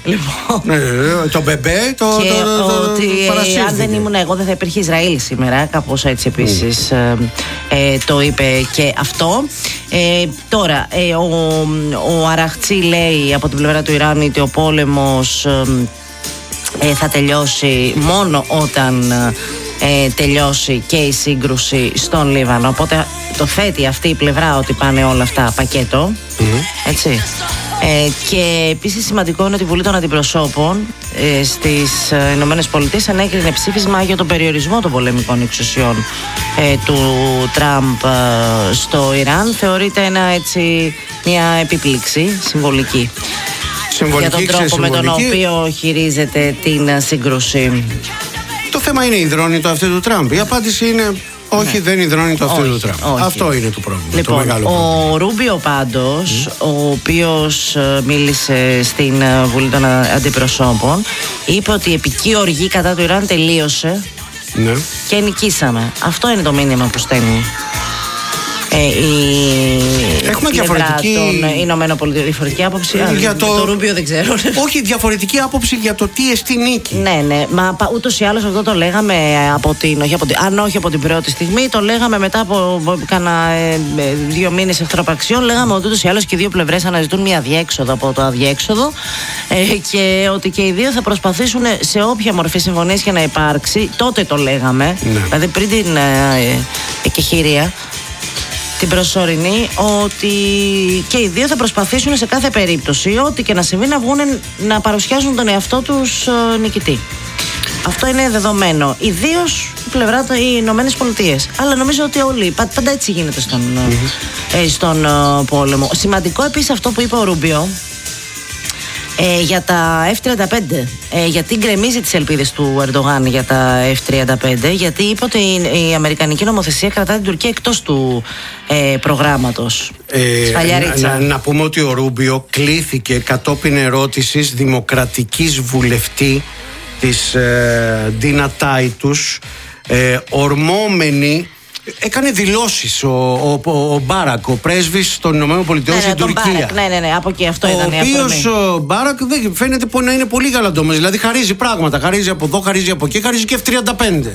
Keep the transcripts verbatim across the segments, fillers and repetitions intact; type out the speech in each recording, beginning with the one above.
Λοιπόν. Ναι, το μπεμπέ, το, και το, το, το, ότι το ε, αν δεν ήμουν εγώ δεν θα υπήρχε Ισραήλ σήμερα. Κάπως έτσι επίσης mm. ε, ε, το είπε και αυτό. Ε, τώρα, ε, ο, ο Αραχτσί λέει από την πλευρά του Ιράν ότι ο πόλεμος ε, θα τελειώσει μόνο όταν ε, τελειώσει και η σύγκρουση στον Λίβανο. Οπότε το θέτει αυτή η πλευρά ότι πάνε όλα αυτά πακέτο. Mm. Έτσι. Ε, και επίσης σημαντικό είναι ότι η Βουλή των Αντιπροσώπων ε, στις ε, Ηνωμένες Πολιτείες ανέκρινε ψήφισμα για τον περιορισμό των πολεμικών εξουσιών ε, του Τραμπ ε, στο Ιράν. Θεωρείται ένα, έτσι, μια επίπληξη συμβολική, συμβολική για τον τρόπο με τον οποίο χειρίζεται την σύγκρουση. Το θέμα είναι υδρώνει το αυτή του Τραμπ. Η απάντηση είναι όχι, ναι. δεν υδρώνει το αυτό του Τραμπ. Αυτό είναι το πρόβλημα. Λοιπόν, το μεγάλο πρόβλημα. Ο Ρούμπιο πάντως, mm. ο οποίος μίλησε στην Βουλή των Αντιπροσώπων, είπε ότι η επική οργή κατά του Ιράν τελείωσε ναι. και νικήσαμε. Αυτό είναι το μήνυμα που στέλνει ε, η Έχουμε διαφορετική των Ηνωμένων Πολιτειών. Διαφορετική άποψη. Για το... το Ρούμπιο δεν ξέρω. Όχι, διαφορετική άποψη για το τι εστί νίκη. Ναι, ναι. Μα ούτως ή άλλως αυτό το λέγαμε από την. Όχι από την αν όχι από την πρώτη στιγμή, το λέγαμε μετά από κάνα ε, δύο μήνες εχθροπραξιών. Λέγαμε ότι ούτως ή άλλως και οι δύο πλευρές αναζητούν μια διέξοδο από το αδιέξοδο ε, και ότι και οι δύο θα προσπαθήσουν σε όποια μορφή συμφωνίας και να υπάρξει. Τότε το λέγαμε. Ναι. Δηλαδή πριν την ε, εκεχηρία. Την προσωρινή, ότι και οι δύο θα προσπαθήσουν σε κάθε περίπτωση, ό,τι και να συμβεί, να βγουν να παρουσιάσουν τον εαυτό τους ε, νικητή. Αυτό είναι δεδομένο. Ιδίως η πλευρά των Ηνωμένες Πολιτείες. Αλλά νομίζω ότι όλοι, πάντα έτσι γίνεται στον, mm-hmm. ε, στον ε, πόλεμο. Σημαντικό επίσης αυτό που είπε ο Ρούμπιο ε, για τα εφ τριάντα πέντε. Ε, γιατί γκρεμίζει τις ελπίδες του Ερντογάν για τα εφ τριάντα πέντε, γιατί είπε ότι η, η αμερικανική νομοθεσία κρατά την Τουρκία εκτός του ε, προγράμματος. Ε, να, να, να πούμε ότι ο Ρούμπιο κλήθηκε κατόπιν ερώτησης δημοκρατικής βουλευτή της ε, Ντίνα Τάιτους, ε, ορμόμενη. Έκανε δηλώσεις ο, ο, ο, ο Μπάρακ, ο πρέσβης των Ηνωμένων Πολιτειών ναι, στην ναι, Τουρκία. Μπάρακ, ναι, ναι, ναι, από εκεί αυτό ήταν. Ο οποίος ο Μπάρακ δεν, φαίνεται να είναι πολύ γαλαντόμας. Δηλαδή χαρίζει πράγματα. Χαρίζει από εδώ, χαρίζει από εκεί, χαρίζει και εφ τριάντα πέντε.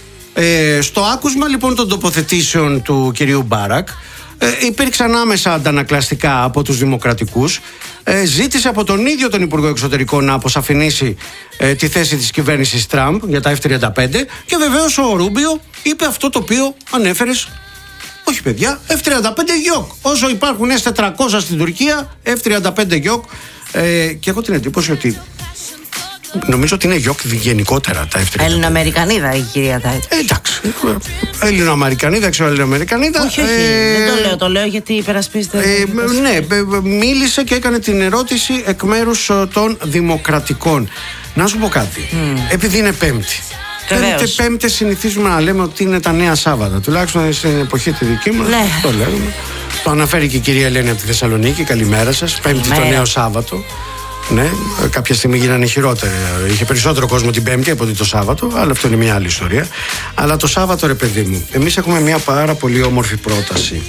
Ε, στο άκουσμα λοιπόν των τοποθετήσεων του κυρίου Μπάρακ, ε, υπήρξαν άμεσα αντανακλαστικά από τους δημοκρατικούς. Ε, ζήτησε από τον ίδιο τον Υπουργό Εξωτερικών να αποσαφηνίσει ε, τη θέση της κυβέρνησης Τραμπ για τα εφ τριάντα πέντε και βεβαίως ο Ρούμπιο είπε αυτό το οποίο ανέφερες. Όχι παιδιά, εφ τριάντα πέντε γιοκ. Όσο υπάρχουν ες τετρακόσια στην Τουρκία, εφ τριάντα πέντε γιοκ. Ε, και έχω την εντύπωση ότι νομίζω ότι είναι γιοκ γενικότερα τα εφ τριάντα πέντε. Έλληνο-Αμερικανίδα η κυρία Τάιτ. Ε, εντάξει. Έλληνο-Αμερικανίδα, ξέρω Έλληνο-Αμερικανίδα. Όχι, όχι. Ε, δεν το λέω. Το λέω γιατί υπερασπίζεται. Ε, ναι, μίλησε και έκανε την ερώτηση εκ μέρους των δημοκρατικών. Να σου πω κάτι. Mm. Επειδή είναι Πέμπτη. Πέμπτε, πέμπτε συνηθίζουμε να λέμε ότι είναι τα νέα Σάββατα. Τουλάχιστον στην εποχή τη δική μας. Ναι. Το λέγουμε. Το αναφέρει και η κυρία Ελένη από τη Θεσσαλονίκη. Καλημέρα σας. Πέμπτη το νέο Σάββατο. Ναι, κάποια στιγμή γίνανε χειρότερα. Είχε περισσότερο κόσμο την Πέμπτη από ότι το Σάββατο, αλλά αυτό είναι μια άλλη ιστορία. Αλλά το Σάββατο, ρε παιδί μου, εμείς έχουμε μια πάρα πολύ όμορφη πρόταση.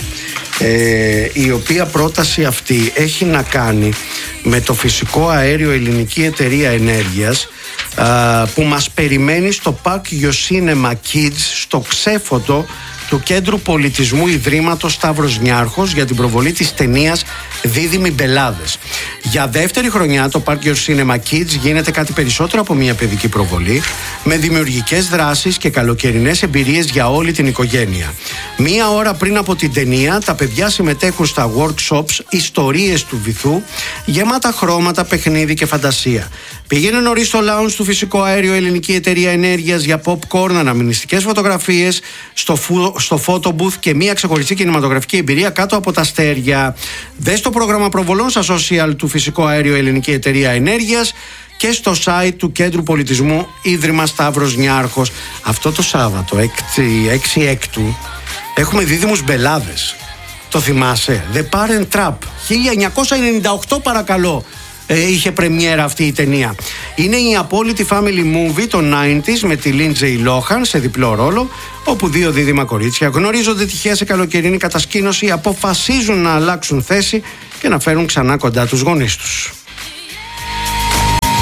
Ε, η οποία πρόταση αυτή έχει να κάνει με το φυσικό αέριο Ελληνική Εταιρεία Ενέργειας, α, που μας περιμένει στο Park Yosinema Kids, στο ξέφωτο του Κέντρου Πολιτισμού Ιδρύματος Σταύρος Νιάρχος, για την προβολή της ταινίας Δίδυμοι Μπελάδες. Για δεύτερη χρονιά το Park Yosinema Kids γίνεται κάτι περισσότερο από μια παιδική προβολή, με δημιουργικές δράσεις και καλοκαιρινές εμπειρίες για όλη την οικογένεια. Μία ώρα πριν από την ταινία, τα παιδιά συμμετέχουν στα workshops Ιστορίες του Βυθού, γεμάτα χρώματα, παιχνίδι και φαντασία. Πήγαινε νωρίς στο lounge του Φυσικό Αέριο Ελληνική Εταιρεία Ενέργειας για popcorn, αναμνηστικές φωτογραφίες, στο, φου, στο photo booth και μια ξεχωριστή κινηματογραφική εμπειρία κάτω από τα αστέρια. Δες το πρόγραμμα προβολών στα social του Φυσικό Αέριο Ελληνική Εταιρεία Ενέργειας και στο site του Κέντρου Πολιτισμού Ίδρυμα Σταύρος Νιάρχος. Αυτό το Σάββατο, έξι έκτου, έχουμε Δίδυμους Μπελάδες. Το θυμάσαι? The Parent Trap. χίλια εννιακόσια ενενήντα οκτώ, παρακαλώ. Ε, είχε πρεμιέρα αυτή η ταινία. Είναι η απόλυτη family movie των ενενήντα με τη Lindsay Lohan σε διπλό ρόλο, όπου δύο δίδυμα κορίτσια γνωρίζονται τυχαία σε καλοκαιρινή κατασκήνωση, αποφασίζουν να αλλάξουν θέση και να φέρουν ξανά κοντά τους γονείς τους.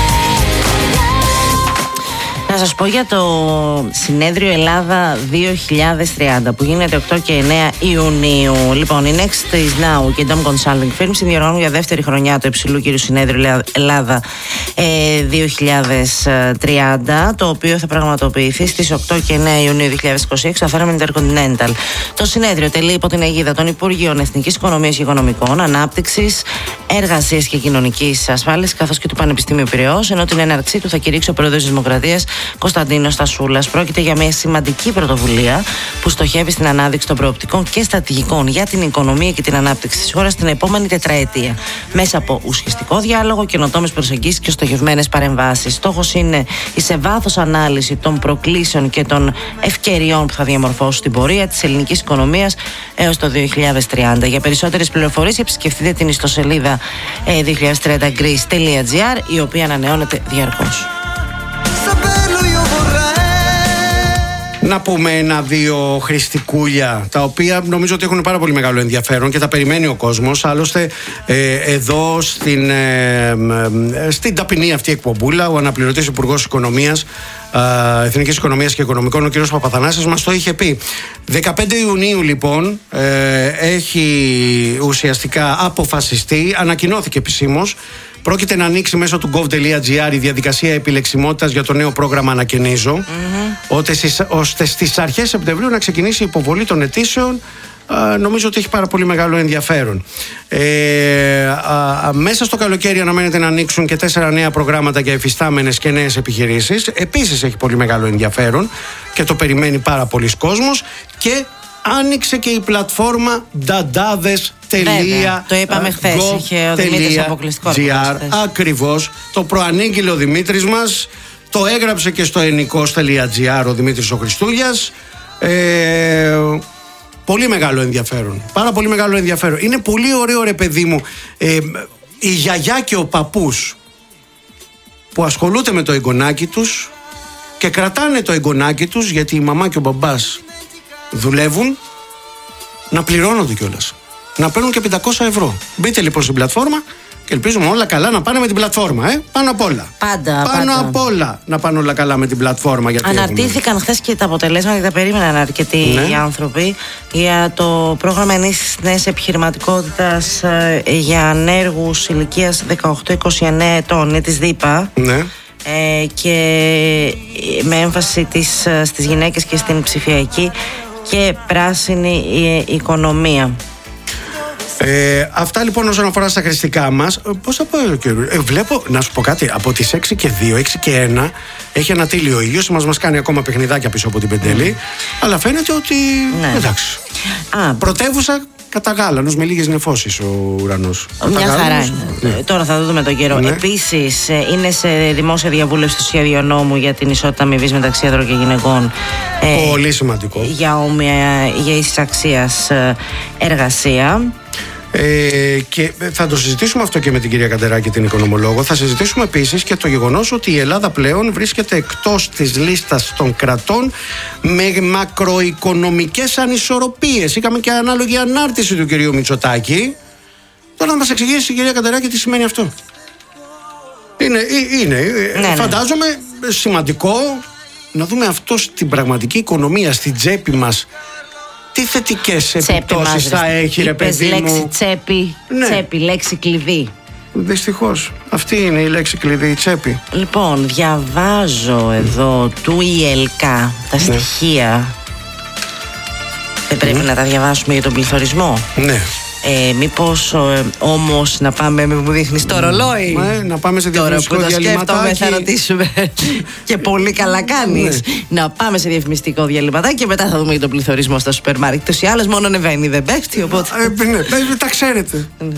Να σας πω για το συνέδριο Ελλάδα δύο χιλιάδες τριάντα που γίνεται οκτώ και εννέα Ιουνίου. Λοιπόν, η Next is Now και η Dom Consulting Firm συνδιοργανώνουν για δεύτερη χρονιά το υψηλού κύριου συνέδριο Ελλάδα ε, δύο χιλιάδες τριάντα, το οποίο θα πραγματοποιηθεί στις οκτώ και εννέα Ιουνίου δύο χιλιάδες είκοσι έξι στο Αφέρα Intercontinental. Το συνέδριο τελεί υπό την αιγίδα των Υπουργείων Εθνικής Οικονομίας και Οικονομικών, Ανάπτυξης, Εργασίας και Κοινωνικής Ασφάλισης, καθώς και του Πανεπιστημίου Πειραιώς, ενώ την έναρξή του θα κηρύξει ο Πρόεδρος της Δημοκρατίας Κωνσταντίνος Στασούλας. Πρόκειται για μια σημαντική πρωτοβουλία που στοχεύει στην ανάδειξη των προοπτικών και στρατηγικών για την οικονομία και την ανάπτυξη της χώρας στην επόμενη τετραετία, μέσα από ουσιαστικό διάλογο, καινοτόμες προσεγγίσεις και στοχευμένες παρεμβάσεις. Στόχος είναι η σε βάθος ανάλυση των προκλήσεων και των ευκαιριών που θα διαμορφώσουν την πορεία της ελληνικής οικονομίας έως το δύο χιλιάδες τριάντα. Για περισσότερες πληροφορίες επισκεφτείτε την ιστοσελίδα δύο χιλιάδες τριάντα greece τελεία gr, η οποία ανανεώνεται διαρκώς. Να πούμε ένα-δύο χριστικούλια, τα οποία νομίζω ότι έχουν πάρα πολύ μεγάλο ενδιαφέρον και τα περιμένει ο κόσμος. Άλλωστε, ε, εδώ στην, ε, ε, στην ταπεινή αυτή εκπομπούλα, ο αναπληρωτής Υπουργός Οικονομίας, ε, Εθνικής Οικονομίας και Οικονομικών, ο κ. Παπαθανάσης, μας το είχε πει. δεκαπέντε Ιουνίου, λοιπόν, ε, έχει ουσιαστικά αποφασιστεί, ανακοινώθηκε επισήμως. Πρόκειται να ανοίξει μέσω του gov.gr η διαδικασία επιλεξιμότητας για το νέο πρόγραμμα Ανακαινίζω, mm-hmm. ώστε στις αρχές Σεπτεμβρίου να ξεκινήσει η υποβολή των αιτήσεων. Α, νομίζω ότι έχει πάρα πολύ μεγάλο ενδιαφέρον. Ε, α, α, μέσα στο καλοκαίρι αναμένεται να ανοίξουν και τέσσερα νέα προγράμματα για εφιστάμενες και νέες επιχειρήσεις. Επίσης έχει πολύ μεγάλο ενδιαφέρον και το περιμένει πάρα πολλοί κόσμος. Και άνοιξε και η πλατφόρμα νταντάδες τελεία το είπαμε χθες, είχε ο Δημήτρης αποκλειστικό. Ακριβώς, το προανήγγειλε ο Δημήτρης μας, το έγραψε και στο ενικός τελεία gr ο Δημήτρης ο Χριστούγιας. ε, Πολύ μεγάλο ενδιαφέρον, πάρα πολύ μεγάλο ενδιαφέρον. Είναι πολύ ωραίο, ρε παιδί μου, ε, η γιαγιά και ο παππούς που ασχολούνται με το εγγονάκι τους και κρατάνε το εγγονάκι τους, γιατί η μαμά και ο μπαμπάς δουλεύουν, να πληρώνονται κιόλας, να παίρνουν και πεντακόσια ευρώ. Μπείτε λοιπόν στην πλατφόρμα και ελπίζουμε όλα καλά να πάνε με την πλατφόρμα. Ε? Πάνω απ' όλα. Πάντα. Πάνω πάντα. απ' όλα να πάνε όλα καλά με την πλατφόρμα. Αναρτήθηκαν χθες και τα αποτελέσματα και τα περίμεναν αρκετοί ναι. οι άνθρωποι για το πρόγραμμα ενίσχυσης νέας επιχειρηματικότητας ε, για ανέργους ηλικίας δεκαοκτώ με είκοσι εννέα ετών, της ΔΥΠΑ. Ναι. Ε, και με έμφαση της, στις γυναίκες και στην ψηφιακή και πράσινη οικονομία. Ε, αυτά λοιπόν όσον αφορά στα χρηστικά μας. Πώς θα πω, ε, βλέπω, να σου πω κάτι, από τις έξι και δύο, έξι και ένα έχει ανατείλει ο ήλιος, μας, μας κάνει ακόμα παιχνιδάκια πίσω από την Πεντέλη, mm. αλλά φαίνεται ότι ναι. εντάξει. Α, πρωτεύουσα κατά γάλανος, με λίγες νεφώσεις ο ουρανός. Μια χαρά είναι. Ναι. Τώρα θα δούμε τον καιρό. Ναι. Επίσης, είναι σε δημόσια διαβούλευση το σχέδιο νόμου για την ισότητα αμοιβής μεταξύ ανδρών και γυναικών. Πολύ ε, σημαντικό. Για όμοια, για ίσης αξίας εργασία. Ε, και θα το συζητήσουμε αυτό και με την κυρία Καντεράκη, την οικονομολόγο. Θα συζητήσουμε επίσης και το γεγονός ότι η Ελλάδα πλέον βρίσκεται εκτός της λίστας των κρατών με μακροοικονομικές ανισορροπίες. Είχαμε και ανάλογη ανάρτηση του κυρίου Μητσοτάκη. Τώρα να μας εξηγήσει η κυρία Καντεράκη τι σημαίνει αυτό. Είναι, είναι ναι, φαντάζομαι ναι. σημαντικό να δούμε αυτό στην πραγματική οικονομία, στην τσέπη μας. Τι θετικές επιπτώσεις θα έχει, ρε παιδί μου. Λέξη τσέπη, ναι. τσέπη, λέξη κλειδί. Δυστυχώς, αυτή είναι η λέξη κλειδί, η τσέπη. Λοιπόν, διαβάζω εδώ του ΙΕΛΚΑ τα ναι. στοιχεία. Δεν πρέπει ναι. να τα διαβάσουμε για τον πληθωρισμό. Ναι. Ε, μήπως ε, όμως να πάμε, μου δείχνεις το ρολόι. Ναι, να πάμε σε διαφημιστικό διαλυματάκι. Τώρα που το σκέφτομαι θα ρωτήσουμε και πολύ καλά κάνεις. Ναι. Να πάμε σε διαφημιστικό διαλυματάκι και μετά θα δούμε για τον πληθωρισμό στο σούπερ μάρκετ. Τους ή άλλως μόνο ανεβαίνει, δεν πέφτει, οπότε... Ε, ναι, τα ξέρετε. Ναι.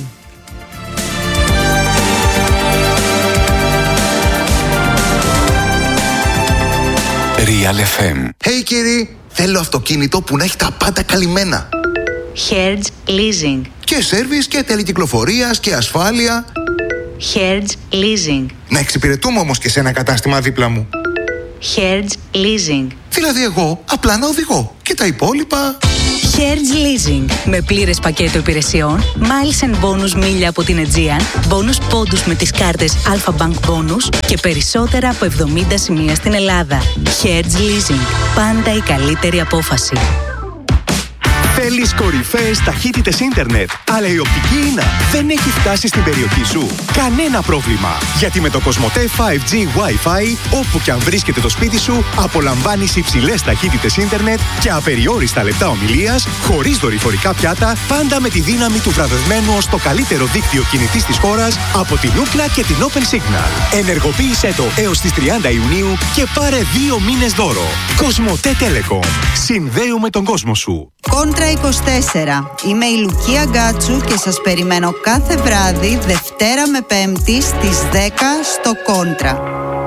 Real εφ εμ. Hey κύριοι, θέλω αυτοκίνητο που να έχει τα πάντα καλυμμένα. Hertz Leasing. Και σέρβις και τελεκυκλοφορίας και ασφάλεια. Hertz Leasing. Να εξυπηρετούμε όμως και σε ένα κατάστημα δίπλα μου. Hertz Leasing. Δηλαδή εγώ απλά να οδηγώ και τα υπόλοιπα... Hertz Leasing. Με πλήρες πακέτο υπηρεσιών, miles and bonus μίλια από την Aegean, bonus πόντους με τις κάρτες Alpha Bank Bonus και περισσότερα από εβδομήντα σημεία στην Ελλάδα. Hertz Leasing. Πάντα η καλύτερη απόφαση. Θέλεις κορυφαίες ταχύτητες ίντερνετ, αλλά η οπτική ίνα δεν έχει φτάσει στην περιοχή σου? Κανένα πρόβλημα, γιατί με το Κοσμοτέ φάιβ τζι Wi-Fi, όπου και αν βρίσκεται το σπίτι σου, απολαμβάνεις υψηλές ταχύτητες ίντερνετ και απεριόριστα λεπτά ομιλίας, χωρίς δορυφορικά πιάτα, πάντα με τη δύναμη του βραβευμένου ως το καλύτερο δίκτυο κινητής της χώρας από την Ookla και την Open Signal. Ενεργοποίησέ το έως τις τριάντα Ιουνίου και πάρε δύο μήνες δώρο. Κοσμοτέ Telecom. Συνδέουμε τον κόσμο σου. Κόντρα είκοσι τέσσερα. Είμαι η Λουκία Γκάτσου και σας περιμένω κάθε βράδυ, Δευτέρα με Πέμπτη στις δέκα στο Κόντρα.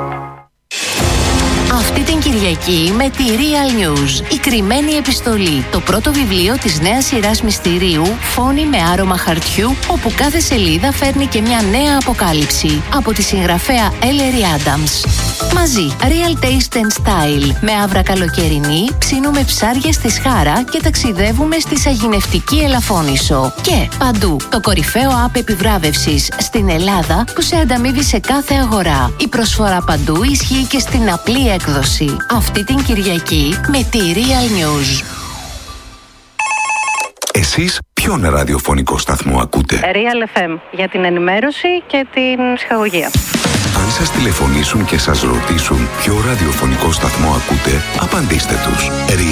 Αυτή την Κυριακή με τη Real News, η κρυμμένη επιστολή, το πρώτο βιβλίο της νέας σειράς μυστηρίου, φόνη με άρωμα χαρτιού, όπου κάθε σελίδα φέρνει και μια νέα αποκάλυψη, από τη συγγραφέα Ellery Adams. Μαζί, Real Taste and Style, με άβρα καλοκαιρινή, ψήνουμε ψάρια στη Σχάρα και ταξιδεύουμε στη σαγηνευτική Ελαφώνησο. Και παντού, το κορυφαίο app επιβράβευσης στην Ελλάδα που σε ανταμείβει σε κάθε αγορά. Η προσφορά παντού ισχύει και στην απλή έκδοση. Αυτή την Κυριακή με τη Real News. Εσείς ποιον ραδιοφωνικό σταθμό ακούτε? Real εφ εμ, για την ενημέρωση και την ψυχαγωγία. Αν σας τηλεφωνήσουν και σας ρωτήσουν ποιο ραδιοφωνικό σταθμό ακούτε, απαντήστε τους.